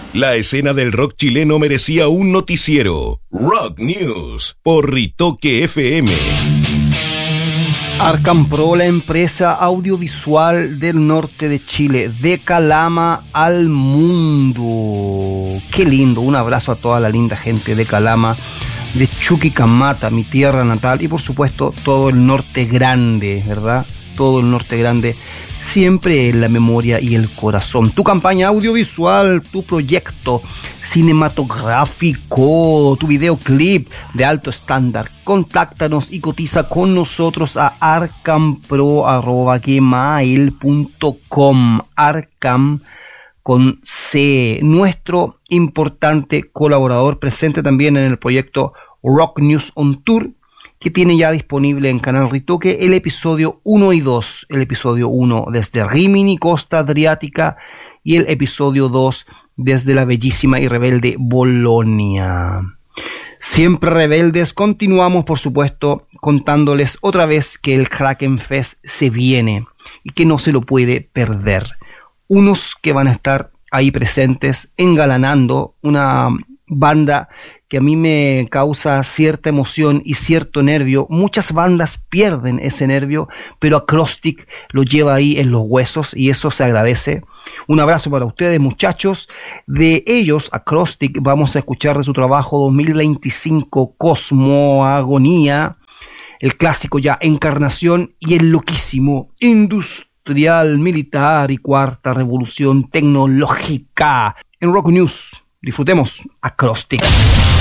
La escena del rock chileno merecía un noticiero. Rock News por Ritoque FM. Arkham Pro, la empresa audiovisual del norte de Chile, de Calama al mundo. Qué lindo, un abrazo a toda la linda gente de Calama, de Chuquicamata, mi tierra natal, y por supuesto todo el norte grande, ¿verdad? Todo el norte grande, siempre en la memoria y el corazón. Tu campaña audiovisual, tu proyecto cinematográfico, tu videoclip de alto estándar, contáctanos y cotiza con nosotros a arcampro@gmail.com. Arcam con C, nuestro importante colaborador, presente también en el proyecto Rock News on Tour, que tiene ya disponible en Canal Ritoque el episodio 1 y 2. El episodio 1 desde Rímini, costa adriática, y el episodio 2 desde la bellísima y rebelde Bolonia. Siempre rebeldes, continuamos por supuesto contándoles otra vez que el Kraken Fest se viene y que no se lo puede perder. Unos que van a estar ahí presentes engalanando una banda que a mí me causa cierta emoción y cierto nervio. Muchas bandas pierden ese nervio, pero Acrostic lo lleva ahí en los huesos y eso se agradece. Un abrazo para ustedes, muchachos. De ellos, Acrostic, vamos a escuchar de su trabajo 2025, Cosmoagonía, el clásico ya Encarnación y el loquísimo Industrial, Militar y Cuarta Revolución Tecnológica. En Rock News disfrutemos Acrostic.